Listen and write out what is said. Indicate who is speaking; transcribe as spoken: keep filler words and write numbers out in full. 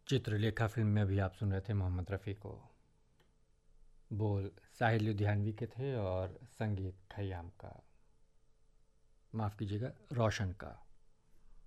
Speaker 1: Chitralekha film में अभी आप सुन रहे थे मोहम्मद रफ़ी को। बोल साहिर लुधियानवी के थे और संगीत खयाम का, माफ़ कीजिएगा, रोशन का।